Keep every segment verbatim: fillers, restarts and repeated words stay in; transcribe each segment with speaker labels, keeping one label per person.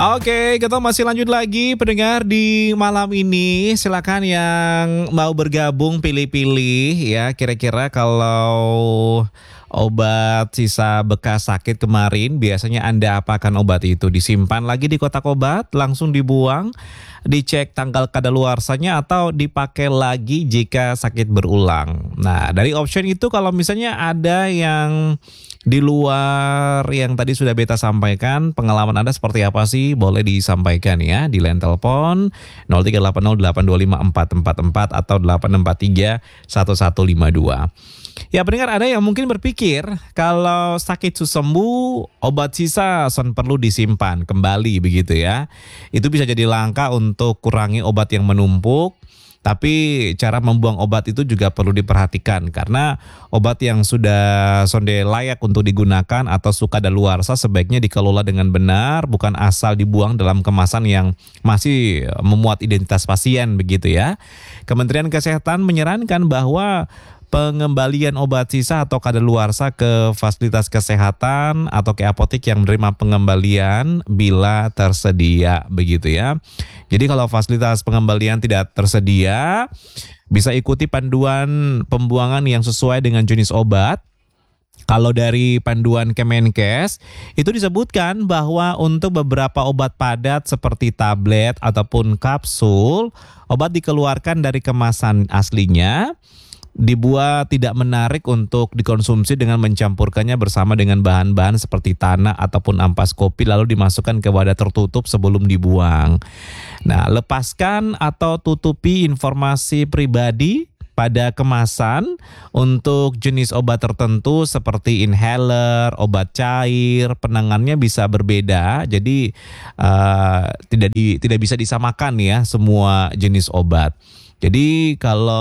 Speaker 1: Oke, kita masih lanjut lagi pendengar di malam ini. Silakan yang mau bergabung pilih-pilih ya. Kira-kira kalau obat sisa bekas sakit kemarin, biasanya Anda apakan obat itu? Disimpan lagi di kotak obat, langsung dibuang, dicek tanggal kadaluarsanya, atau dipakai lagi jika sakit berulang. Nah, dari option itu kalau misalnya ada yang di luar yang tadi sudah beta sampaikan, pengalaman Anda seperti apa sih? Boleh disampaikan ya di line telepon nol tiga delapan nol delapan dua lima empat empat empat atau delapan empat tiga satu satu lima dua. Ya pendengar, ada yang mungkin berpikir kalau sakit sembuh, obat sisa son perlu disimpan kembali begitu ya. Itu bisa jadi langkah untuk kurangi obat yang menumpuk. Tapi cara membuang obat itu juga perlu diperhatikan karena obat yang sudah sonde layak untuk digunakan atau suka kadaluarsa sebaiknya dikelola dengan benar, bukan asal dibuang dalam kemasan yang masih memuat identitas pasien begitu ya. Kementerian Kesehatan menyarankan bahwa pengembalian obat sisa atau kadaluarsa ke fasilitas kesehatan atau ke apotek yang menerima pengembalian bila tersedia begitu ya. Jadi kalau fasilitas pengembalian tidak tersedia, bisa ikuti panduan pembuangan yang sesuai dengan jenis obat. Kalau dari panduan Kemenkes itu disebutkan bahwa untuk beberapa obat padat seperti tablet ataupun kapsul, obat dikeluarkan dari kemasan aslinya, dibuat tidak menarik untuk dikonsumsi dengan mencampurkannya bersama dengan bahan-bahan seperti tanah ataupun ampas kopi lalu dimasukkan ke wadah tertutup sebelum dibuang. Nah, lepaskan atau tutupi informasi pribadi pada kemasan untuk jenis obat tertentu seperti inhaler, obat cair, penanganannya bisa berbeda. Jadi uh, tidak di, tidak bisa disamakan ya semua jenis obat. Jadi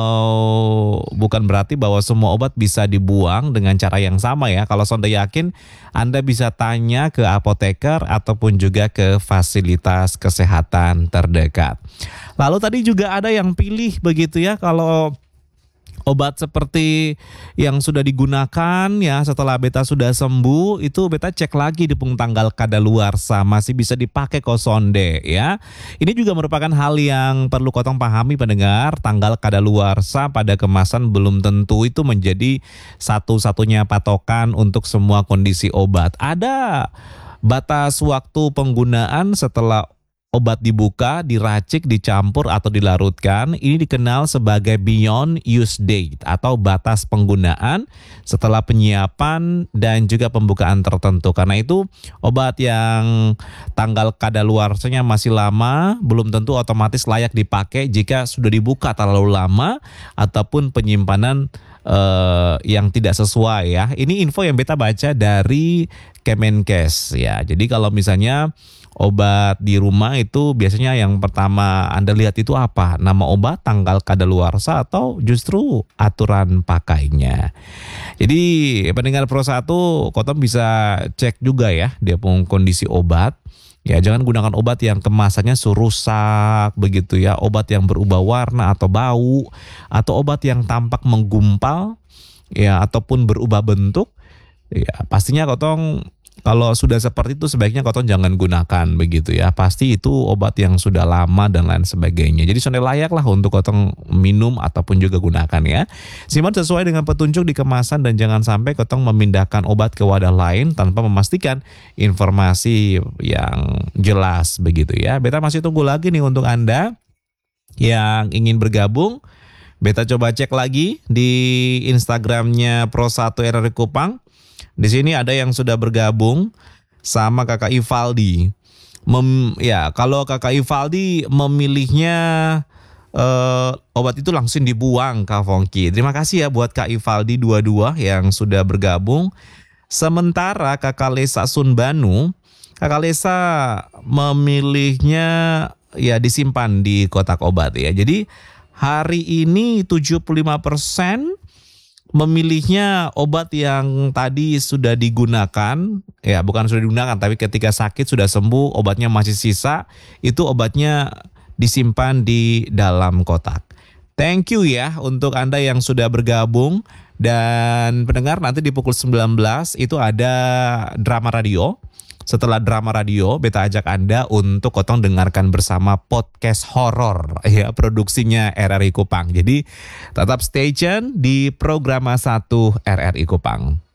Speaker 1: kalau bukan berarti bahwa semua obat bisa dibuang dengan cara yang sama ya. Kalau Sonda yakin, Anda bisa tanya ke apoteker ataupun juga ke fasilitas kesehatan terdekat. Lalu tadi juga ada yang pilih begitu ya, kalau obat seperti yang sudah digunakan ya setelah beta sudah sembuh, itu beta cek lagi di pung tanggal kadaluarsa masih bisa dipakai kosonde ya. Ini juga merupakan hal yang perlu kotong pahami pendengar. Tanggal kadaluarsa pada kemasan belum tentu itu menjadi satu-satunya patokan untuk semua kondisi obat. Ada batas waktu penggunaan setelah obat dibuka, diracik, dicampur atau dilarutkan. Ini dikenal sebagai beyond use date atau batas penggunaan setelah penyiapan dan juga pembukaan tertentu. Karena itu obat yang tanggal kadaluarsanya masih lama belum tentu otomatis layak dipakai jika sudah dibuka terlalu lama ataupun penyimpanan uh, yang tidak sesuai ya. Ini info yang beta baca dari Kemenkes ya. Jadi kalau misalnya obat di rumah itu biasanya yang pertama Anda lihat itu apa? Nama obat, tanggal kadaluarsa, atau justru aturan pakainya. Jadi pendengar Pro satu, Kotom bisa cek juga ya dia pun kondisi obat. Ya, jangan gunakan obat yang kemasannya rusak begitu ya, obat yang berubah warna atau bau, atau obat yang tampak menggumpal ya ataupun berubah bentuk. Ya, pastinya Kotong kalau sudah seperti itu sebaiknya Kotong jangan gunakan begitu ya. Pasti itu obat yang sudah lama dan lain sebagainya. Jadi sudah layak lah untuk Kotong minum ataupun juga gunakan ya. Simpan sesuai dengan petunjuk di kemasan dan jangan sampai Kotong memindahkan obat ke wadah lain tanpa memastikan informasi yang jelas begitu ya. Beta masih tunggu lagi nih untuk Anda yang ingin bergabung. Beta coba cek lagi di Instagramnya Pro satu R R Kupang. Di sini ada yang sudah bergabung sama Kakak Ivaldi. Mem, ya, kalau Kakak Ivaldi memilihnya uh, obat itu langsung dibuang Kak Fongki. Terima kasih ya buat Kak Ivaldi dua-dua yang sudah bergabung. Sementara Kakak Lesa Sunbanu, Kakak Lesa memilihnya ya disimpan di kotak obat ya. Jadi hari ini tujuh puluh lima persen memilihnya obat yang tadi sudah digunakan, ya bukan sudah digunakan tapi ketika sakit sudah sembuh obatnya masih sisa, itu obatnya disimpan di dalam kotak. Thank you ya untuk Anda yang sudah bergabung. Dan pendengar, nanti di pukul sembilan belas itu ada drama radio setelah drama radio, beta ajak Anda untuk kotong dengarkan bersama podcast horor ya, produksinya R R I Kupang. Jadi tetap stay tune di Programa satu R R I Kupang.